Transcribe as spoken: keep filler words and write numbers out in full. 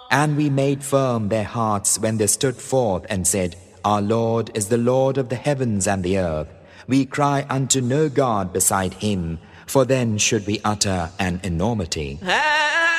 And we made firm their hearts when they stood forth and said, Our Lord is the Lord of the heavens and the earth. We cry unto no God beside him, for then should we utter an enormity.